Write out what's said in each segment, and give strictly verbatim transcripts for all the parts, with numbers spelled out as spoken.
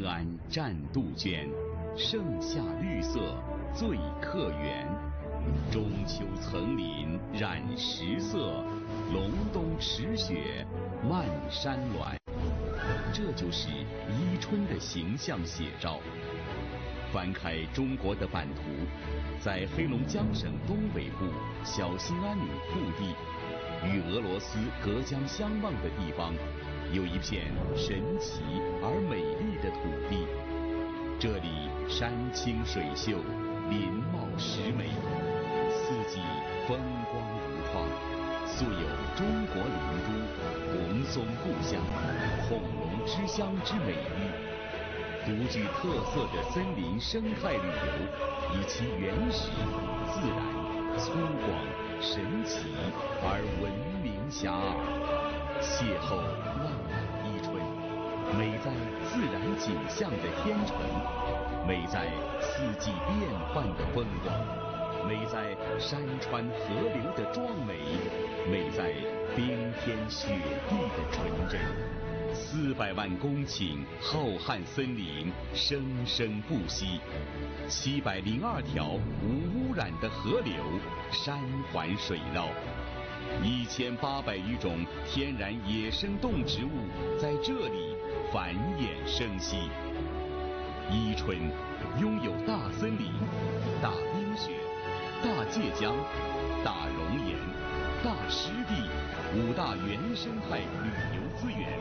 安占杜鹃，盛夏绿色醉客园。中秋层林染石色，隆冬池雪漫山峦。这就是伊春的形象写照。翻开中国的版图，在黑龙江省东北部小兴安岭腹地，与俄罗斯隔江相望的地方，有一片神奇而美丽的土地。这里山清水秀，林茂石美，四季风光如画，素有中国林都、红松故乡、恐龙之乡之美誉。独具特色的森林生态旅游，以其原始、自然、粗犷、神奇而闻名遐迩。邂逅浪漫伊春，美在自然景象的天纯，美在四季变幻的风光，美在山川河流的壮美，美在冰天雪地的纯真。四百万公顷浩瀚森林生生不息，七百零二条无污染的河流山环水绕，一千八百余种天然野生动植物在这里繁衍生息。伊春拥有大森林、大冰雪、大界江、大熔岩、大湿地五大原生态旅游资源。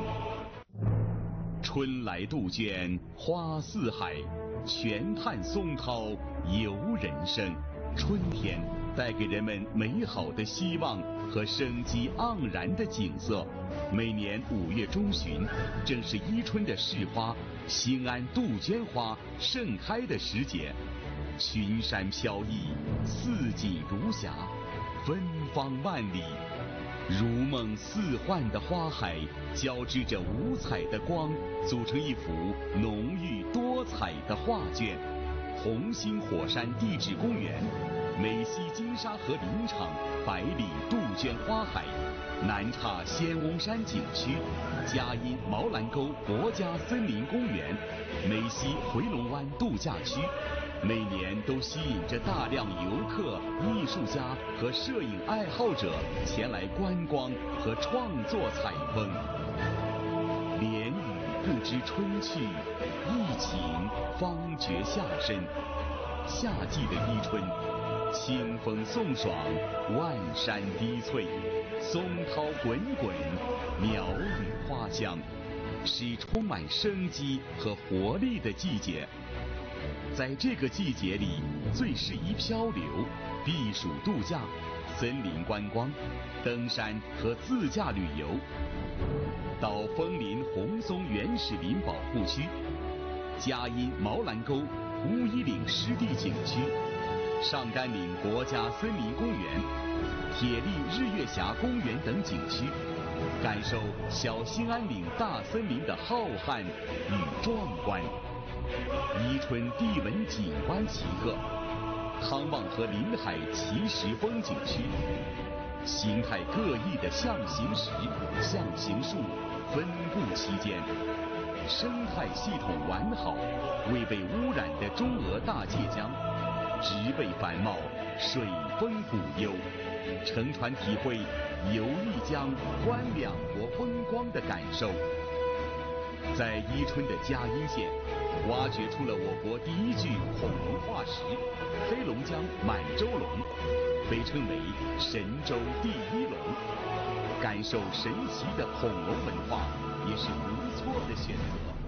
春来杜鹃花似海，泉探松涛游人生。春天带给人们美好的希望和生机盎然的景色。每年五月中旬，正是伊春的市花兴安杜鹃花盛开的时节。群山飘逸，四锦如霞，芬芳万里。如梦似幻的花海交织着五彩的光，组成一幅浓郁多彩的画卷。红星火山地质公园、美溪金沙河林场百里杜鹃花海、南岔仙翁山景区、佳音毛兰沟国家森林公园、美溪回龙湾度假区，每年都吸引着大量游客、艺术家和摄影爱好者前来观光和创作采风。连雨不知春去，一晴方觉夏深。夏季的伊春，清风送爽，万山低翠，松涛滚滚，鸟语花香，是充满生机和活力的季节。在这个季节里，最适宜漂流、避暑度假、森林观光、登山和自驾旅游。到枫林红松原始林保护区、佳音毛兰沟乌衣岭湿地景区、上甘岭国家森林公园、铁力日月峡公园等景区，感受小兴安岭大森林的浩瀚与壮观。伊春地文景观奇特，汤旺河临海奇石风景区，形态各异的象形石、象形树分布其间，生态系统完好，未被污染的中俄大界江，植被繁茂，水丰谷优，乘船体会游一江观两国风光的感受。在伊春的佳音县，挖掘出了我国第一具恐龙化石——黑龙江满洲龙，被称为神州第一龙。感受神奇的恐龙文化也是不错的选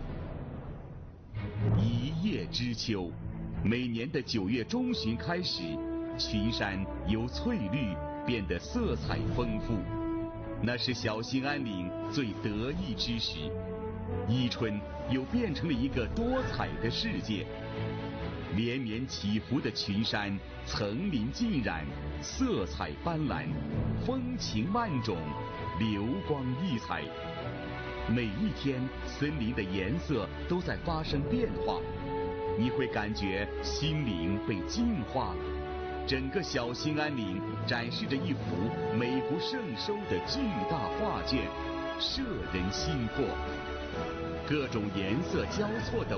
择。一叶知秋，每年的九月中旬开始，群山由翠绿变得色彩丰富，那是小兴安岭最得意之时。伊春又变成了一个多彩的世界，连绵起伏的群山，层林尽染，色彩斑斓，风情万种，流光溢彩。每一天，森林的颜色都在发生变化，你会感觉心灵被净化了。整个小兴安岭展示着一幅美不胜收的巨大画卷，摄人心魄。各种颜色交错的